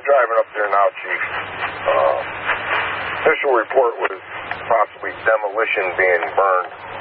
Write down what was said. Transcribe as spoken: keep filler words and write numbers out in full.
driving up there now, Chief. Uh, initial report was possibly demolition being burned.